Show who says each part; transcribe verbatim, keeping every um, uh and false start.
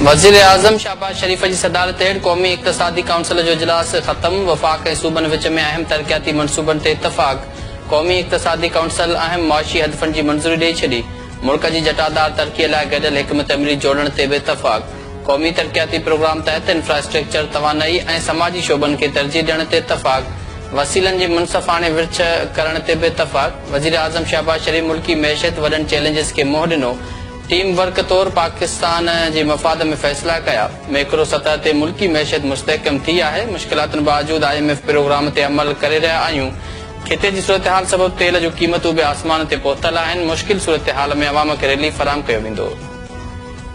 Speaker 1: वज़ीर आज़म शहबाज शरीफ की सदारत हेठ क़ौमी इक़्तिसादी काउंसिल जो इजलास ख़त्म। वफ़ाक़ ऐं सूबनि विच में अहम तरक़ियाती मनसूबनि ते इत्तफ़ाक़। क़ौमी इक़्तिसादी काउंसिल अहम मुआशी हदफ़नि जी मंज़ूरी ॾेई छॾी। मुल्क जी जटादार तरक़ीअ लाइ गॾियल हिकमत अमली जोड़ण ते बि इत्तफ़ाक़। क़ौमी तरक़ियाती प्रोग्राम तहत इंफ्रास्ट्रक्चर तवानाई ऐं समाजी शोबनि खे तरजीह ॾियण ते इत्तफ़ाक़। वसीलनि जी मुनसफ़ाने विर्छ करण ते बि इत्तफ़ाक़। वज़ीर आज़म शहबाज शरीफ मुल्की मैशियत वॾनि चैलेंजिस खे मुंहुं ॾिनो। टीम वर्क तौर पाकिस्तान जे मफ़ाद में फ़ैसिला कया। मैक्रो सतह ते मुल्की मैशियत मुस्तहकम थी आहे। मुश्किलातुनि बावजूद आई एम एफ प्रोग्राम ते अमल करे रहिया आहियूं। खिते जी सूरतहाल सबब तेल जूं क़ीमतूं बि आसमान ते पहुतल आहिनि। मुश्किल सूरतहाल में अवाम खे रिलीफ फराहम कयो वेंदो।